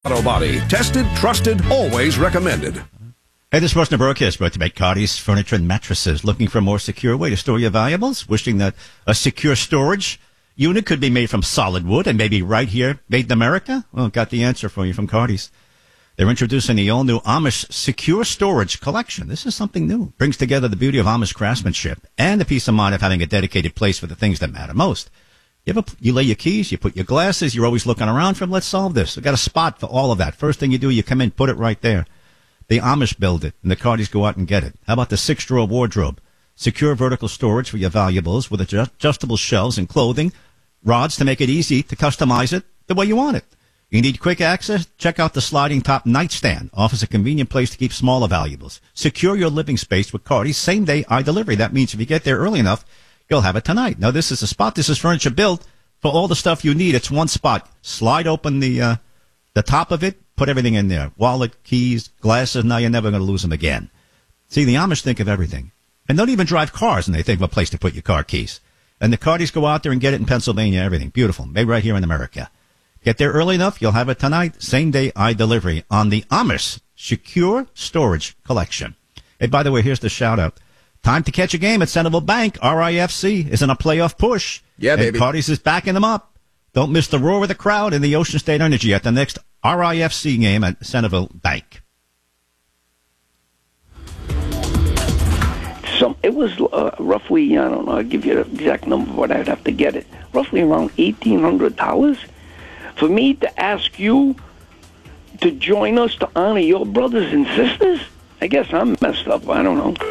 Auto Body. Tested, trusted, always recommended. Hey, this is Russ Broadcast brought to you by Cardi's Furniture and Mattresses. Looking for a more secure way to store your valuables? Wishing that a secure storage unit could be made from solid wood and maybe right here, made in America? Well, got the answer for you from Cardi's. They're introducing the all-new Amish Secure Storage Collection. This is something new. Brings together the beauty of Amish craftsmanship and the peace of mind of having a dedicated place for the things that matter most. You lay your keys, you put your glasses, you're always looking around for them. Let's solve this. We've got a spot for all of that. First thing you do, you come in, put it right there. The Amish build it, and the Cardis go out and get it. How about the 6-drawer wardrobe? Secure vertical storage for your valuables with adjustable shelves and clothing, rods to make it easy to customize it the way you want it. You need quick access? Check out the sliding top nightstand. Offers a convenient place to keep smaller valuables. Secure your living space with Cardis same-day delivery. That means if you get there early enough, you'll have it tonight. Now, this is a spot. This is furniture built for all the stuff you need. It's one spot. Slide open the top of it, put everything in there. Wallet, keys, glasses. Now you're never going to lose them again. See, the Amish think of everything. And don't even drive cars, and they think of a place to put your car keys. And the Cardis go out there and get it in Pennsylvania, everything. Beautiful. Made right here in America. Get there early enough, you'll have it tonight. Same-day delivery on the Amish Secure Storage Collection. Hey, by the way, here's the shout-out. Time to catch a game at Centerville Bank. RIFC is in a playoff push. Yeah, baby. And Cardis is backing them up. Don't miss the roar of the crowd in the Ocean State Energy at the next RIFC game at Centerville Bank. It was roughly, I don't know, I'll give you the exact number, but I'd have to get it. Roughly around $1,800 for me to ask you to join us to honor your brothers and sisters? I guess I'm messed up. I don't know.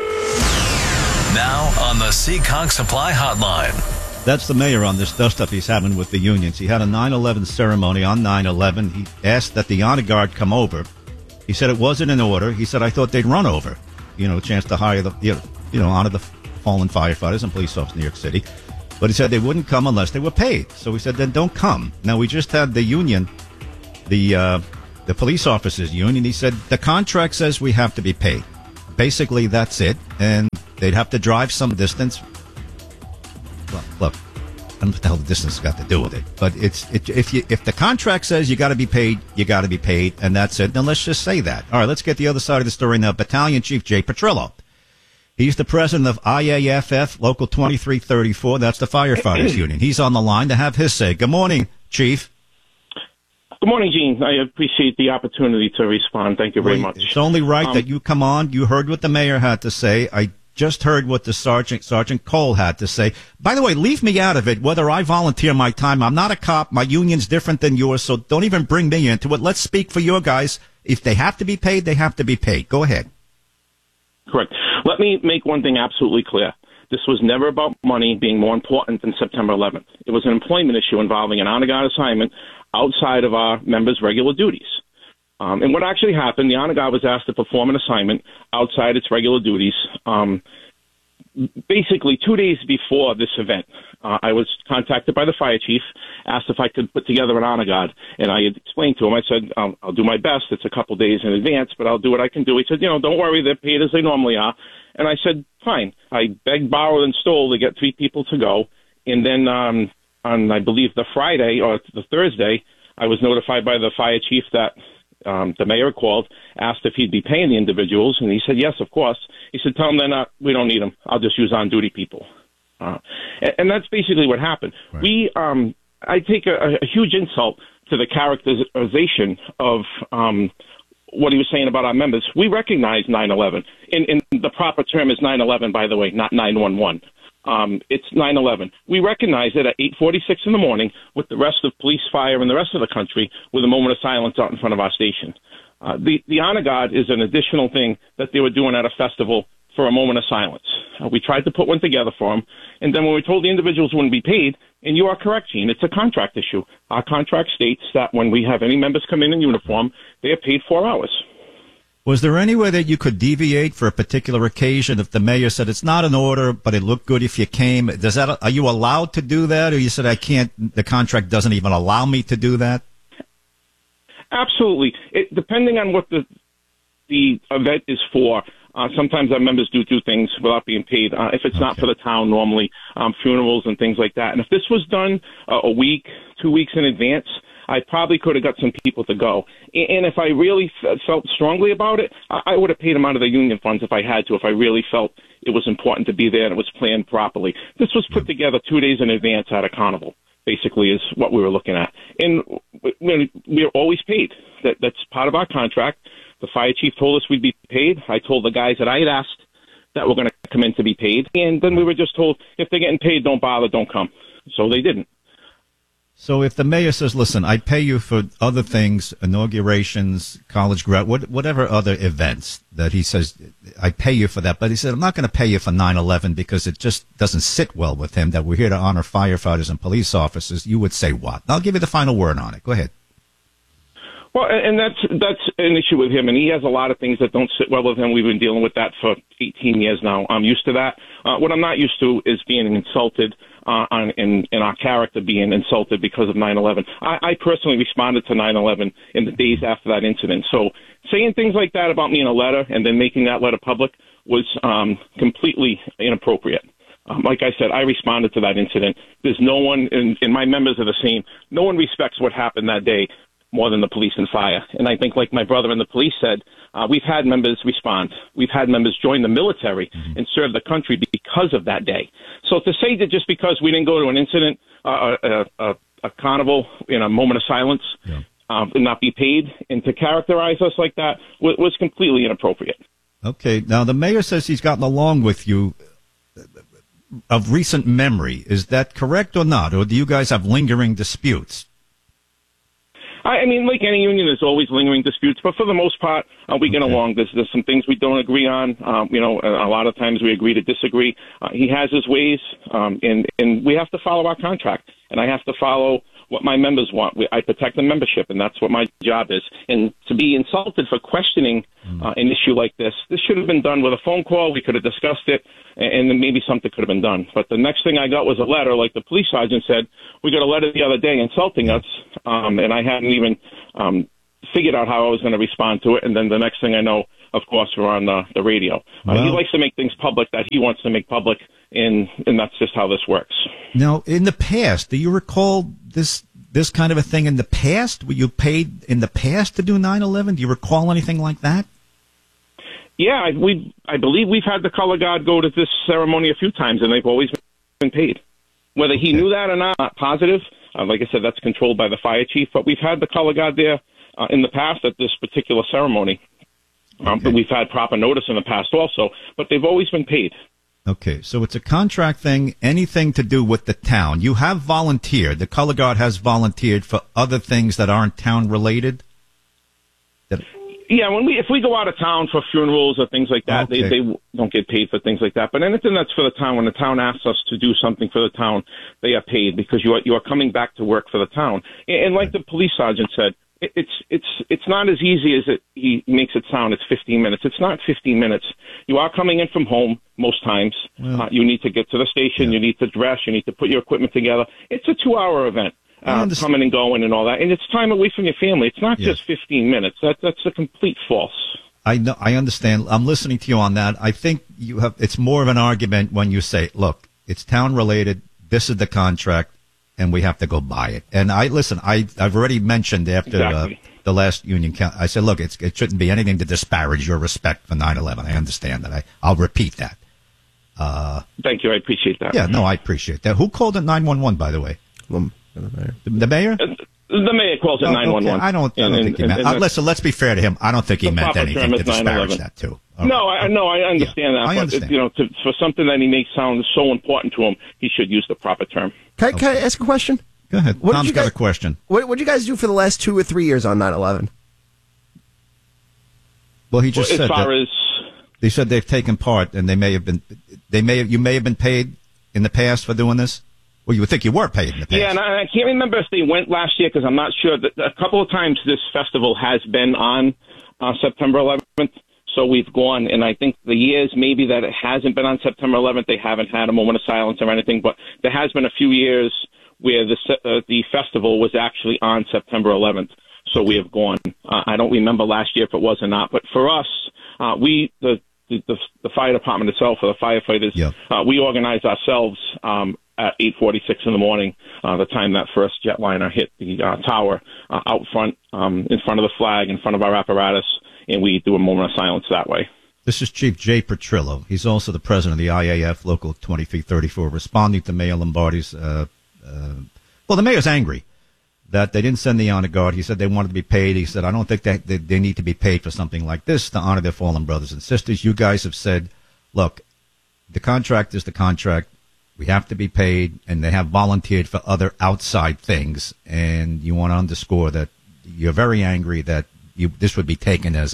Now on the Seekonk Supply Hotline. That's the mayor on this dust-up he's having with the unions. He had a 9/11 ceremony on 9/11. He asked that the honor guard come over. He said it wasn't in order. He said, I thought they'd run over. A chance to hire honor the fallen firefighters and police officers in New York City. But he said they wouldn't come unless they were paid. So he said, then don't come. Now, we just had the union, the police officers union. He said, the contract says we have to be paid. Basically, that's it. And they'd have to drive some distance. Well, look, I don't know what the hell the distance has got to do with it. But if the contract says you got to be paid, you got to be paid, and that's it. Then let's just say that. All right, let's get the other side of the story now. Battalion Chief Jay Petrillo. He's the president of IAFF Local 2334. That's the firefighters union. He's on the line to have his say. Good morning, Chief. Good morning, Gene. I appreciate the opportunity to respond. Thank you very much. It's only right that you come on. You heard what the mayor had to say. I just heard what the Sergeant Cole had to say. By the way, leave me out of it, whether I volunteer my time. I'm not a cop. My union's different than yours, so don't even bring me into it. Let's speak for your guys. If they have to be paid, they have to be paid. Go ahead. Correct. Let me make one thing absolutely clear. This was never about money being more important than September 11th. It was an employment issue involving an honor guard assignment outside of our members' regular duties. And what actually happened, the honor guard was asked to perform an assignment outside its regular duties. Basically, 2 days before this event, I was contacted by the fire chief, asked if I could put together an honor guard. And I had explained to him, I said, I'll do my best. It's a couple days in advance, but I'll do what I can do. He said, don't worry, they're paid as they normally are. And I said, fine. I begged, borrowed, and stole to get 3 people to go. And then on, I believe, the Friday or the Thursday, I was notified by the fire chief that the mayor called, asked if he'd be paying the individuals, and he said, yes, of course. He said, tell them they're not, we don't need them. I'll just use on-duty people. And that's basically what happened. Right. I take a huge insult to the characterization of what he was saying about our members. We recognize 9/11. And the proper term is 9/11, by the way, not 9/11. It's 9/11. We recognize it at 8:46 in the morning with the rest of police, fire, and the rest of the country with a moment of silence out in front of our station. The honor guard is an additional thing that they were doing at a festival for a moment of silence. We tried to put one together for them, and then when we told the individuals wouldn't be paid, and you are correct, Gene, it's a contract issue. Our contract states that when we have any members come in uniform, they are paid 4 hours. Was there any way that you could deviate for a particular occasion if the mayor said it's not an order, but it looked good if you came? Are you allowed to do that, or you said I can't? The contract doesn't even allow me to do that. Absolutely. Depending on what the event is for, sometimes our members do things without being paid. If it's not for the town, normally funerals and things like that. And if this was done a week, 2 weeks in advance, I probably could have got some people to go. And if I really felt strongly about it, I would have paid them out of the union funds if I had to, if I really felt it was important to be there and it was planned properly. This was put together 2 days in advance at a carnival, basically, is what we were looking at. And we're always paid. That's part of our contract. The fire chief told us we'd be paid. I told the guys that I had asked that were going to come in to be paid. And then we were just told, if they're getting paid, don't bother, don't come. So they didn't. So if the mayor says, listen, I pay you for other things, inaugurations, college grad, whatever other events that he says, I pay you for that. But he said, I'm not going to pay you for 9/11 because it just doesn't sit well with him that we're here to honor firefighters and police officers. You would say what? I'll give you the final word on it. Go ahead. Well, and that's an issue with him, and he has a lot of things that don't sit well with him. We've been dealing with that for 18 years now. I'm used to that. What I'm not used to is being insulted in our character being insulted because of 9/11. I personally responded to 9/11 in the days after that incident. So saying things like that about me in a letter and then making that letter public was completely inappropriate. Like I said, I responded to that incident. There's no one, and my members are the same, no one respects what happened that day more than the police and fire. And I think, like my brother in the police said, we've had members respond. We've had members join the military and serve the country because of that day. So to say that just because we didn't go to an incident, a carnival in a moment of silence, and not be paid, and to characterize us like that was completely inappropriate. Okay. Now, the mayor says he's gotten along with you of recent memory. Is that correct or not? Or do you guys have lingering disputes? I mean, like any union, there's always lingering disputes, but for the most part, we get along. There's some things we don't agree on. A lot of times we agree to disagree. He has his ways, and we have to follow our contract, and I have to follow what my members want. I protect the membership, and that's what my job is. And to be insulted for questioning an issue like this should have been done with a phone call. We could have discussed it, and then maybe something could have been done. But the next thing I got was a letter, like the police sergeant said. We got a letter the other day insulting us, and I hadn't even figured out how I was going to respond to it. And then the next thing I know, of course, we're on the radio. He likes to make things public that he wants to make public, and that's just how this works. Now, in the past, do you recall this kind of a thing in the past? Were you paid in the past to do 9/11? Do you recall anything like that? Yeah, I believe we've had the color guard go to this ceremony a few times, and they've always been paid. Whether he knew that or not positive. Like I said, that's controlled by the fire chief. But we've had the color guard there in the past at this particular ceremony. But we've had proper notice in the past also. But they've always been paid. Okay, so it's a contract thing, anything to do with the town. You have volunteered. The color guard has volunteered for other things that aren't town-related? Yeah, if we go out of town for funerals or things like that, they don't get paid for things like that. But anything that's for the town, when the town asks us to do something for the town, they are paid because you are coming back to work for the town. And like the police sergeant said, it's not as easy as he makes it sound. It's 15 minutes. It's not 15 minutes. You are coming in from home most times. You need to get to the station. You need to dress. You need to put your equipment together. It's a 2-hour event. Coming and going and all that, and it's time away from your family. It's not just 15 minutes. That's a complete false. I know. I understand. I'm listening to you on that. I think it's more of an argument when you say, "Look, it's town related. This is the contract, and we have to go by it." And I've already mentioned after the last union count. I said, "Look, it shouldn't be anything to disparage your respect for 9/11." I understand that. I'll repeat that. Thank you. I appreciate that. Yeah. No, I appreciate that. Who called it 911? By the way. The mayor? The mayor calls it 911. Okay. I don't think he meant. Listen, let's be fair to him. I don't think he meant anything to disparage that too. I understand that. I understand. But, for something that he makes sound so important to him, he should use the proper term. Can I ask a question? Go ahead. Tom's got a question. What did you guys do for the last 2 or 3 years on 9/11? Well, he just said they said they've taken part, and you may have been paid in the past for doing this. Well, you would think you were paid in the past. Yeah, and I can't remember if they went last year because I'm not sure. A couple of times this festival has been on September 11th, so we've gone. And I think the years maybe that it hasn't been on September 11th, they haven't had a moment of silence or anything. But there has been a few years where the festival was actually on September 11th, so we have gone. I don't remember last year if it was or not. But for us, the the fire department itself, or the firefighters, we organized ourselves at 8:46 in the morning, the time that first jetliner hit the tower, out front, in front of the flag, in front of our apparatus, and we do a moment of silence that way. This is Chief Jay Petrillo. He's also the president of the IAF Local 2334, responding to Mayor Lombardi's. Well, the mayor's angry that they didn't send the honor guard. He said they wanted to be paid. He said, I don't think that they need to be paid for something like this to honor their fallen brothers and sisters. You guys have said, look, the contract is the contract. We have to be paid, and they have volunteered for other outside things. And you want to underscore that you're very angry that this would be taken as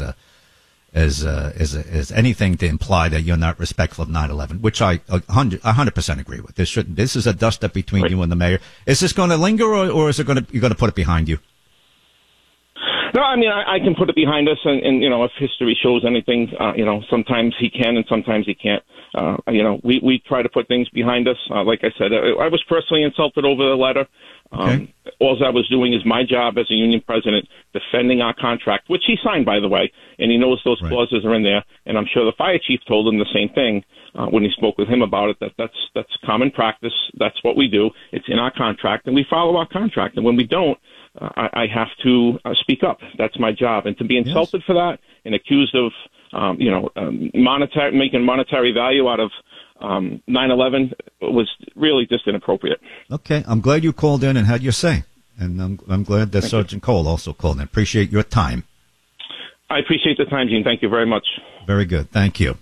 anything to imply that you're not respectful of 9/11, which I 100% agree with. This is a dust up between you and the mayor. Is this going to linger, or is it you're going to put it behind you? No, I mean, I can put it behind us, and if history shows anything, sometimes he can and sometimes he can't. We try to put things behind us. Like I said, I was personally insulted over the letter. All I was doing is my job as a union president, defending our contract, which he signed, by the way, and he knows those clauses are in there. And I'm sure the fire chief told him the same thing when he spoke with him about it. That's common practice. That's what we do. It's in our contract, and we follow our contract. And when we don't, I have to speak up. That's my job. And to be insulted for that and accused of, making monetary value out of 9/11 was really just inappropriate. Okay, I'm glad you called in and had your say, and I'm glad that Sergeant Cole also called in. Appreciate your time. I appreciate the time, Gene. Thank you very much. Very good. Thank you.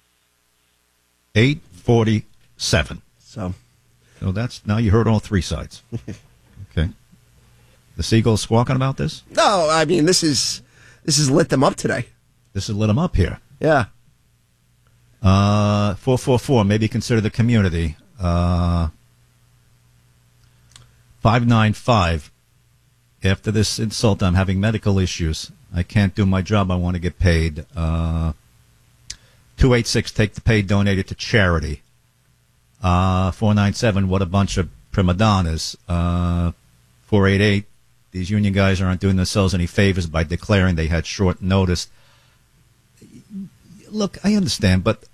8:47. So that's now you heard all three sides. Okay. The seagulls squawking about this? No, I mean this is lit them up today. This has lit them up here. Yeah. 444, maybe consider the community. 595, after this insult, I'm having medical issues. I can't do my job. I want to get paid. 286, take the pay donated to charity. 497, what a bunch of prima donnas. 488, these union guys aren't doing themselves any favors by declaring they had short notice. Look, I understand, but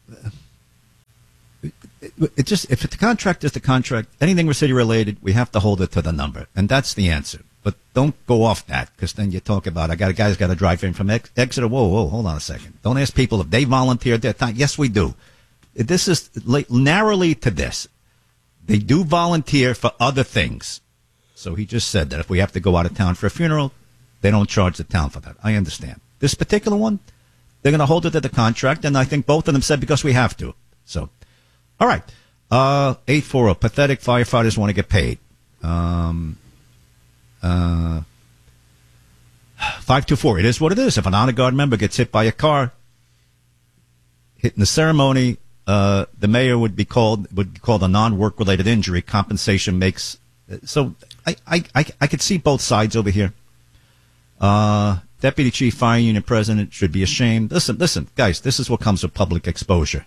it just, if the contract is the contract, anything city related, we have to hold it to the number, and that's the answer. But don't go off that, because then you talk about a guy's got to drive in from Exeter. Whoa, hold on a second. Don't ask people if they volunteered their time. Yes, we do. This is narrowly to this. They do volunteer for other things. So he just said that if we have to go out of town for a funeral, they don't charge the town for that. I understand. This particular one, they're going to hold it to the contract, and I think both of them said because we have to. So, all right. 840, pathetic firefighters want to get paid. 524, it is what it is. If an honor guard member gets hit by a car, hit in the ceremony, the mayor would be called a non-work related injury. Compensation makes so. I could see both sides over here. Deputy Chief Fire Union President should be ashamed. Listen, guys, this is what comes with public exposure.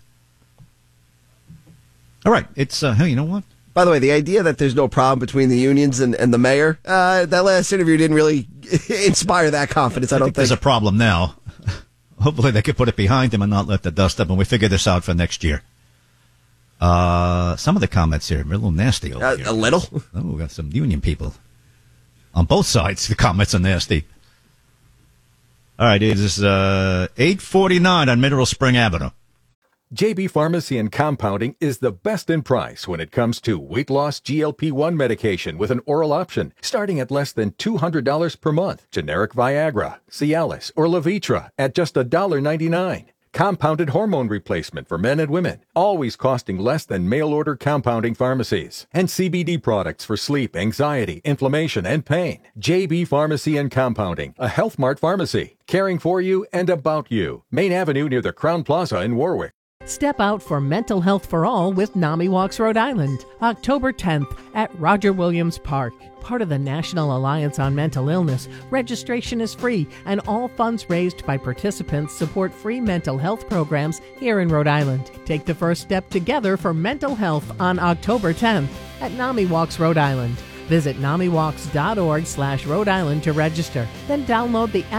All right, it's hey, you know what? By the way, the idea that there's no problem between the unions and the mayor, that last interview didn't really inspire that confidence, I don't think. There's a problem now. Hopefully they could put it behind him and not let the dust up, and we figure this out for next year. Some of the comments here are a little nasty over here. A little? Oh, we got some union people. On both sides, the comments are nasty. All right, it is 849 on Mineral Spring Avenue. JB Pharmacy and Compounding is the best in price when it comes to weight loss GLP-1 medication with an oral option, starting at less than $200 per month. Generic Viagra, Cialis, or Levitra at just $1.99. Compounded hormone replacement for men and women, always costing less than mail-order compounding pharmacies. And CBD products for sleep, anxiety, inflammation, and pain. JB Pharmacy and Compounding, a Health Mart pharmacy, caring for you and about you. Main Avenue near the Crown Plaza in Warwick. Step out for Mental Health for All with NAMI Walks Rhode Island, October 10th at Roger Williams Park. Part of the National Alliance on Mental Illness, registration is free, and all funds raised by participants support free mental health programs here in Rhode Island. Take the first step together for mental health on October 10th at NAMI Walks Rhode Island. Visit NAMIWalks.org/Rhode Island to register. Then download the app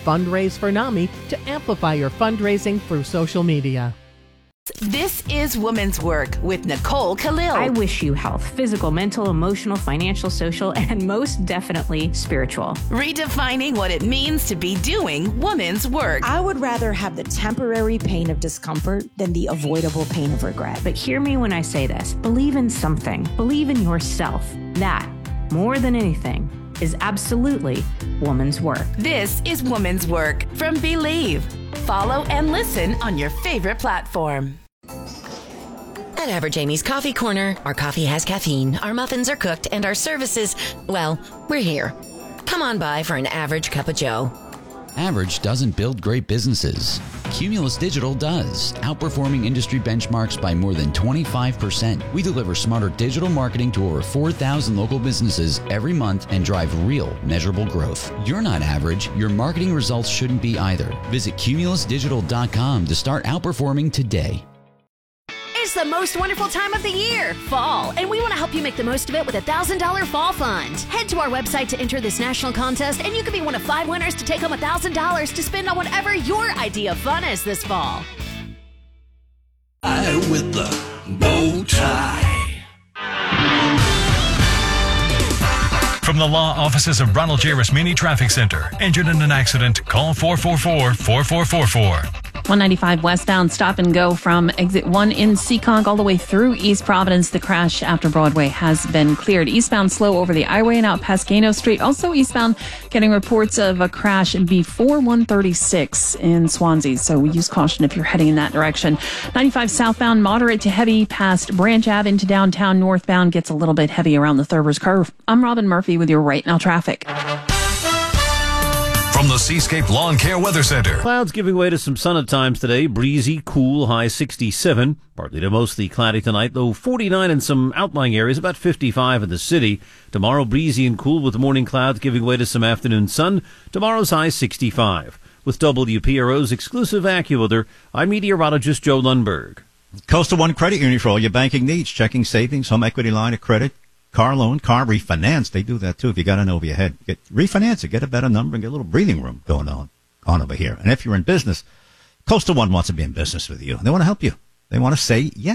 Fundraise for NAMI to amplify your fundraising through social media. This is Woman's Work with Nicole Khalil. I wish you health, physical, mental, emotional, financial, social, and most definitely spiritual. Redefining what it means to be doing woman's work. I would rather have the temporary pain of discomfort than the avoidable pain of regret. But hear me when I say this. Believe in something. Believe in yourself. That, more than anything, is absolutely woman's work. This is Woman's Work from Believe. Follow and listen on your favorite platform. At Average Amy's Coffee Corner, our coffee has caffeine, our muffins are cooked, and our services, well, we're here. Come on by for an average cup of joe. Average doesn't build great businesses. Cumulus Digital does, outperforming industry benchmarks by more than 25%. We deliver smarter digital marketing to over 4,000 local businesses every month and drive real, measurable growth. You're not average. Your marketing results shouldn't be either. Visit cumulusdigital.com to start outperforming today. It's the most wonderful time of the year, fall, and we want to help you make the most of it with a $1,000 fall fund. Head to our website to enter this national contest, and you can be one of 5 winners to take home $1,000 to spend on whatever your idea of fun is this fall. With the bow tie. From the law offices of Ronald J. Rasmini Traffic Center. Injured in an accident? Call 444-4444. 195 westbound stop and go from exit 1 in Seekonk all the way through East Providence. The crash after Broadway has been cleared. Eastbound slow over the highway and out past Gano Street. Also eastbound getting reports of a crash before 136 in Swansea. So use caution if you're heading in that direction. 95 southbound moderate to heavy past Branch Ave into downtown. Northbound gets a little bit heavy around the Thurber's Curve. I'm Robin Murphy with your Right Now traffic. From the Seascape Lawn Care Weather Center. Clouds giving way to some sun at times today. Breezy, cool, high 67. Partly to mostly cloudy tonight, though 49 in some outlying areas, about 55 in the city. Tomorrow, breezy and cool with morning clouds giving way to some afternoon sun. Tomorrow's high 65. With WPRO's exclusive AccuWeather, I'm meteorologist Joe Lundberg. Coastal One Credit Union for all your banking needs. Checking, savings, home equity line of credit. Car loan, car refinance, they do that too. If you got an over your head, refinance it, get a better number and get a little breathing room going on over here. And if you're in business, Coastal One wants to be in business with you. They want to help you. They want to say yes.